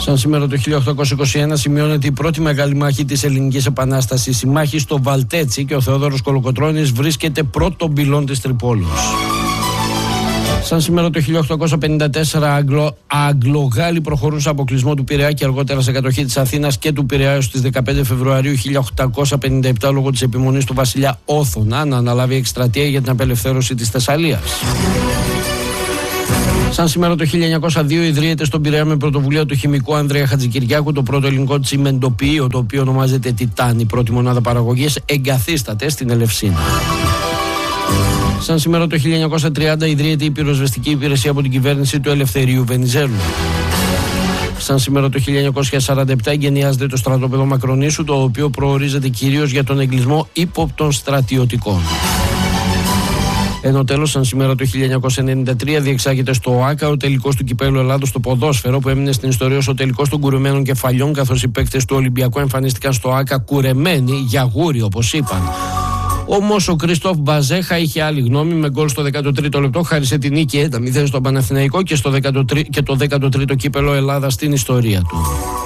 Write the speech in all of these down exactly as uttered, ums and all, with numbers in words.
Σαν σήμερα το χίλια οκτακόσια είκοσι ένα σημειώνεται η πρώτη μεγάλη μάχη της Ελληνικής Επανάστασης, η μάχη στο Βαλτέτσι, και ο Θεόδωρος Κολοκοτρώνης βρίσκεται πρώτο πυλών της Τρυπόλεως. Σαν σήμερα το χίλια οκτακόσια πενήντα τέσσερα Αγγλο, Αγγλογάλοι προχωρούν σε αποκλεισμό του Πειραιά και αργότερα σε κατοχή της Αθήνας και του Πειραιά στις δεκαπέντε Φεβρουαρίου χίλια οκτακόσια πενήντα επτά λόγω της επιμονής του βασιλιά Όθωνα να αναλάβει εκστρατεία για την απελευθέρωση της Θεσσαλίας. Σαν σήμερα το χίλια εννιακόσια δύο ιδρύεται στον Πειραιά με πρωτοβουλία του χημικού Ανδρέα Χατζικυριάκου το πρώτο ελληνικό τσιμεντοποιείο, το οποίο ονομάζεται Τιτάνι. Η πρώτη μονάδα παραγωγής εγκαθίσταται στην Ελευσίνα. Σαν σήμερα το χίλια εννιακόσια τριάντα ιδρύεται η πυροσβεστική υπηρεσία από την κυβέρνηση του Ελευθερίου Βενιζέλου. Σαν σήμερα το χίλια εννιακόσια σαράντα επτά εγκαινιάζεται το στρατόπεδο Μακρονήσου, το οποίο προορίζεται κυρίως για τον εγκλισμό ύποπτων στρατιωτικών. Ενώ τέλος, σαν σήμερα το χίλια εννιακόσια ενενήντα τρία διεξάγεται στο ΟΑΚΑ ο τελικός του Κυπέλλου Ελλάδος στο ποδόσφαιρο, που έμεινε στην ιστορία ως ο τελικός των κουρεμένων κεφαλιών, καθώς οι παίκτες του Ολυμπιακού εμφανίστηκαν στο ΟΑΚΑ κουρεμένοι για γούρι, όπως είπαν. Όμως ο Κριστόφ Μπαζέχα είχε άλλη γνώμη, με γκολ στο δέκατο τρίτο λεπτό χάρισε την νίκη ένα μηδέν στον Παναθηναϊκό και, στο δέκατο τρίτο, και το δέκατο τρίτο κύπελλο Ελλάδα στην ιστορία του.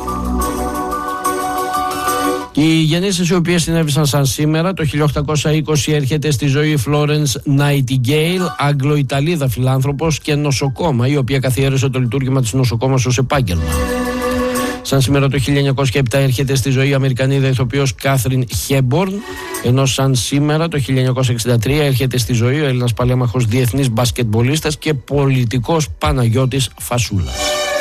Οι γεννήσεις οι οποίες συνέβησαν σαν σήμερα: το χίλια οκτακόσια είκοσι έρχεται στη ζωή η Φλόρενς Νάιτιγκέιλ, Αγγλο-Ιταλίδα φιλάνθρωπος και νοσοκόμα, η οποία καθιέρωσε το λειτουργήμα της νοσοκόμας ως επάγγελμα. Σαν σήμερα το χίλια εννιακόσια επτά έρχεται στη ζωή η Αμερικανίδα ηθοποιός Κάθριν Χέμπορν, ενώ σαν σήμερα το χίλια εννιακόσια εξήντα τρία έρχεται στη ζωή ο Έλληνας παλέμαχος διεθνής μπασκετμπολίστας και πολιτικός Παναγιώτης Φασούλας.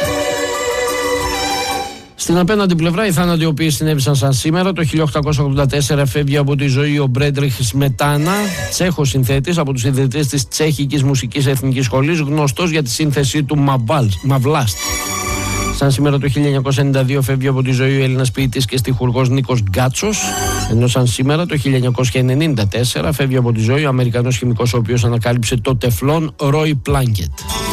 Στην απέναντι πλευρά, οι θάνατοι οι οποίοι συνέβησαν σαν σήμερα: το χίλια οκτακόσια ογδόντα τέσσερα φεύγει από τη ζωή ο Μπρέντριχ Σμετάνα, Τσέχος συνθέτης, από τους ιδρυτές της Τσέχικης Μουσικής Εθνικής Σχολής, γνωστός για τη σύνθεσή του Μαβλάστ. Σαν σήμερα το χίλια εννιακόσια ενενήντα δύο φεύγει από τη ζωή ο Έλληνας ποιητής και στιχουργός Νίκος Γκάτσος, ενώ σαν σήμερα το χίλια εννιακόσια ενενήντα τέσσερα φεύγει από τη ζωή ο Αμερικανός χημικός ο οποίος ανακάλυψε το τεφλόν Ρόι Πλάνκετ.